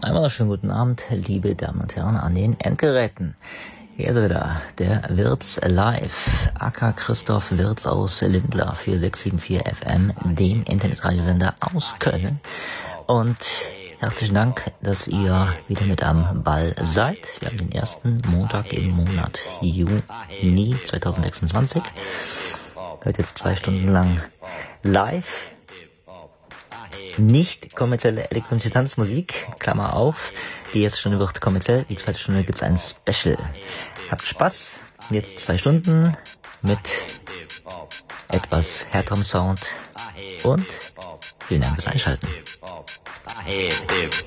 Einmal schönen guten Abend, liebe Damen und Herren an den Endgeräten. Hier ist er wieder, der Wirtz live, aka Christoph Wirtz aus Lindlar, 4674 FM, dem Internetradiosender aus Köln. Und herzlichen Dank, dass ihr wieder mit am Ball seid. Wir haben den ersten Montag im Monat Juni 2026. Hört jetzt 2 Stunden lang live. Nicht kommerzielle elektronische Tanzmusik, Klammer auf. Die erste Stunde wird kommerziell, die zweite Stunde gibt's ein Special. Habt Spaß, jetzt 2 Stunden mit etwas härterem Sound und vielen Dank fürs Einschalten.